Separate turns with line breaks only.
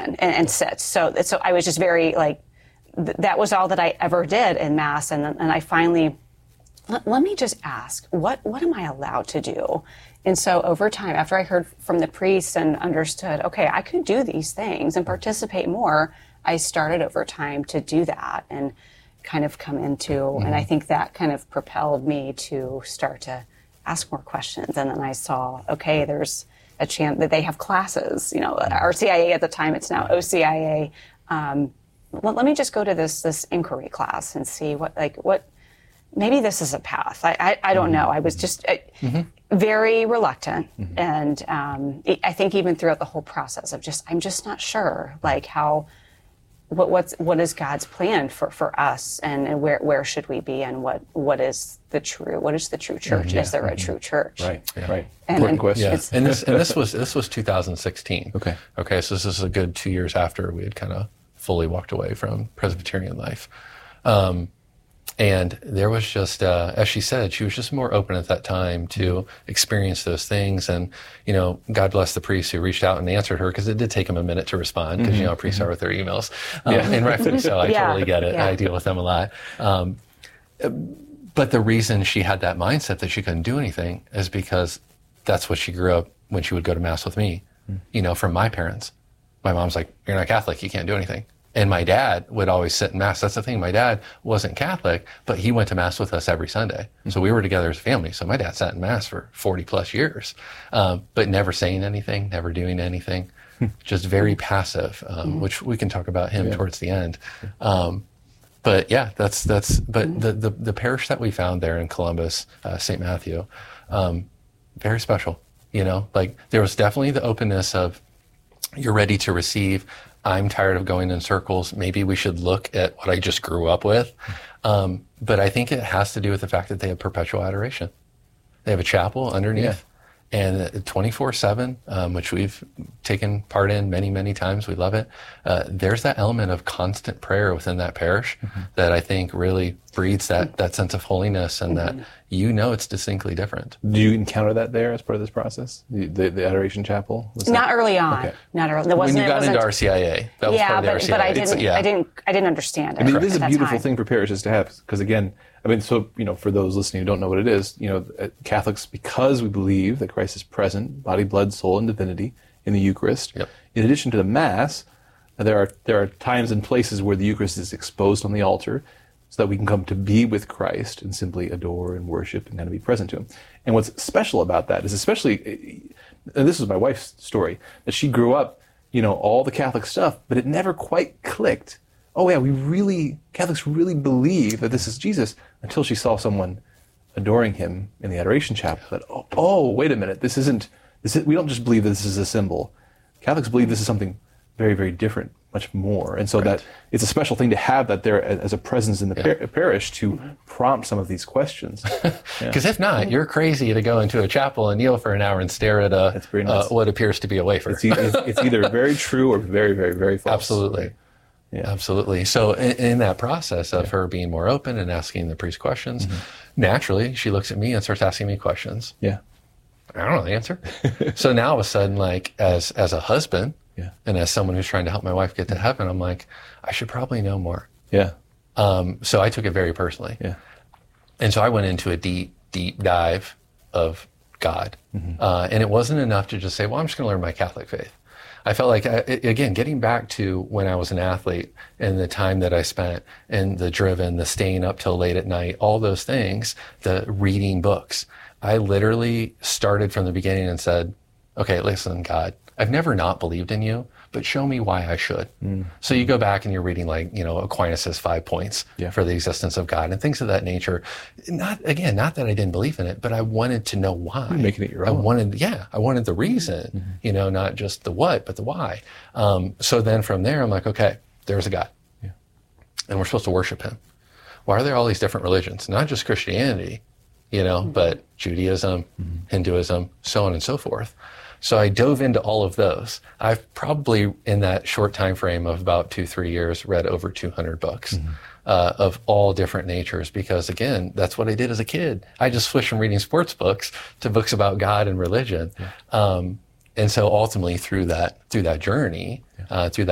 listen and sit. So I was just very that was all that I ever did in Mass. And I finally, let me just ask, what am I allowed to do? And so over time, after I heard from the priest and understood, okay, I could do these things and participate more, I started over time to do that and kind of come into, and I think that kind of propelled me to start to ask more questions. And then I saw, okay, there's a chance that they have classes, RCIA at the time, it's now OCIA. Let me just go to this inquiry class and see what maybe this is a path. I don't know. I was just very reluctant. And I think even throughout the whole process of I'm just not sure, what is God's plan for us and where should we be and what is the true church? Is there a true church?
Right.
Important question.
Yeah. And this was 2016.
Okay.
So this is a good 2 years after we had kind of fully walked away from Presbyterian life. And there was just, as she said, she was just more open at that time to experience those things. And, God bless the priest who reached out and answered her, because it did take him a minute to respond, because, priests are with their emails. And rightfully so. I totally get it.
Yeah.
I deal with them a lot. But the reason she had that mindset that she couldn't do anything is because that's what she grew up when she would go to Mass with me, from my parents. My mom's like, you're not Catholic, you can't do anything. And my dad would always sit in Mass. That's the thing. My dad wasn't Catholic, but he went to Mass with us every Sunday. So we were together as a family. So my dad sat in Mass for 40 plus years, but never saying anything, never doing anything, just very passive, which we can talk about him towards the end. But yeah, but the parish that we found there in Columbus, St. Matthew, very special, there was definitely the openness of, you're ready to receive. I'm tired of going in circles. Maybe we should look at what I just grew up with. But I think it has to do with the fact that they have perpetual adoration. They have a chapel underneath and 24/7, which we've taken part in many, many times. We love it. There's that element of constant prayer within that parish that I think really breeds that sense of holiness and that it's distinctly different.
Do you encounter that there as part of this process? The Adoration Chapel?
Not early on.
Okay.
Not early.
When you got into RCIA, that was part of the RCIA.
But I didn't understand it.
It is a beautiful thing for parishes to have, because again, for those listening who don't know what it is, Catholics, because we believe that Christ is present, body, blood, soul, and divinity in the Eucharist.
Yep.
In addition to the Mass, there are times and places where the Eucharist is exposed on the altar, so that we can come to be with Christ and simply adore and worship and kind of be present to Him. And what's special about that is, especially, and this is my wife's story, that she grew up, all the Catholic stuff, but it never quite clicked. Oh yeah, Catholics really believe that this is Jesus, until she saw someone adoring Him in the Adoration Chapel. That, oh, wait a minute, we don't just believe that this is a symbol. Catholics believe this is something very, very different, much more. And so that it's a special thing to have that there as a presence in the parish to prompt some of these questions.
Because if not, you're crazy to go into a chapel and kneel for an hour and stare at what appears to be a wafer.
It's either very true or very, very, very false.
Absolutely.
Yeah.
Absolutely. So in that process of her being more open and asking the priest questions, naturally she looks at me and starts asking me questions.
Yeah.
I don't know the answer. So now all of a sudden, as a husband, and as someone who's trying to help my wife get to heaven, I'm like, I should probably know more.
Yeah.
So I took it very personally.
Yeah.
And so I went into a deep, deep dive of God. And it wasn't enough to just say, well, I'm just going to learn my Catholic faith. I felt like, again, getting back to when I was an athlete and the time that I spent and the driven, the staying up till late at night, all those things, the reading books. I literally started from the beginning and said, okay, listen, God, I've never not believed in you, but show me why I should. So you go back and you're reading Aquinas' 5 points for the existence of God and things of that nature. Not that I didn't believe in it, but I wanted to know why.
You're making it your own.
I wanted the reason, not just the what, but the why. So then from there, I'm like, okay, there's a God.
Yeah.
And we're supposed to worship Him. Why are there all these different religions? Not just Christianity, but Judaism, Hinduism, so on and so forth. So I dove into all of those. I've probably, in that short time frame of about 2-3 years, read over 200 books of all different natures, because again, that's what I did as a kid. I just switched from reading sports books to books about God and religion. And so ultimately through that journey, through that